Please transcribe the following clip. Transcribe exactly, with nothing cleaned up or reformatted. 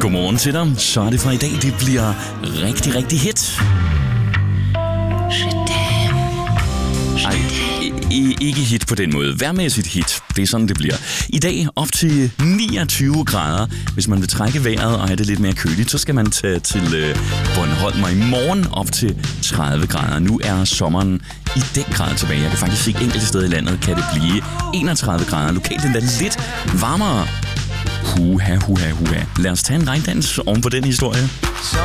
Godmorgen til dig. Så er det fra i dag, det bliver rigtig, rigtig hit. Ej, i- ikke hit på den måde. Værmæssigt hit. Det er sådan, det bliver. I dag op til niogtyve grader. Hvis man vil trække vejret og have det lidt mere køligt, så skal man tage til øh, Bornholm. Og i morgen op til tredive grader. Nu er sommeren i den grad tilbage. Jeg kan faktisk se enkelte steder i landet, kan det blive enogtredive grader. Lokalt endda lidt varmere. Huha, huha, huha. Lad os tage en regndans oven på den historie.